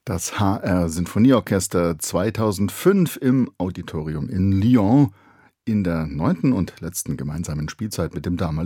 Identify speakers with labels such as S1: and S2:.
S1: Das HR-Sinfonieorchester 2005 im Auditorium in Lyon in der 9. und letzten gemeinsamen Spielzeit mit dem damaligen